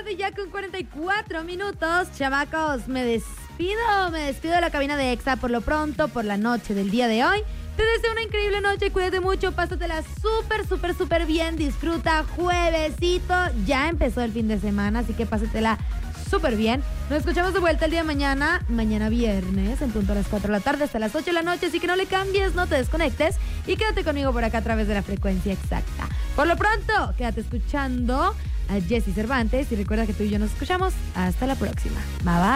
tarde ya con 44 minutos. Chamacos, me despido de la cabina de Exa por lo pronto, por la noche del día de hoy. Te deseo una increíble noche, cuídate mucho, pásatela súper bien, disfruta juevesito, ya empezó el fin de semana, así que pásatela súper bien. Nos escuchamos de vuelta el día de mañana viernes, en punto a las 4 de la tarde hasta las 8 de la noche, así que no le cambies, no te desconectes y quédate conmigo por acá a través de la frecuencia exacta. Por lo pronto, quédate escuchando a Jessy Cervantes y recuerda que tú y yo nos escuchamos hasta la próxima. Bye bye.